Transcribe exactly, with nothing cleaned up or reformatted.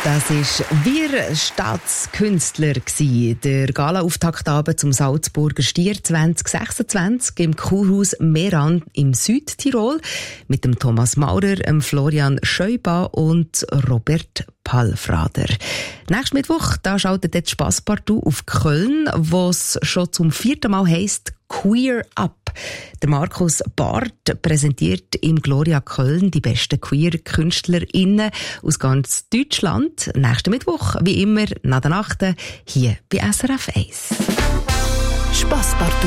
Das war «Wir Staatskünstler», der Gala-Auftaktabend zum Salzburger Stier zwanzig sechsundzwanzig im Kurhaus Meran im Südtirol mit dem Thomas Maurer, dem Florian Scheuba und Robert Palfrader. Nächsten Mittwoch da schaltet jetzt Spasspartout auf Köln, wo es schon zum vierten Mal heisst «Queer Up». Der Markus Barth präsentiert im Gloria Köln die besten Queer-KünstlerInnen aus ganz Deutschland. Nächsten Mittwoch, wie immer, nach der Nacht, hier bei S R F eins. Spasspartout.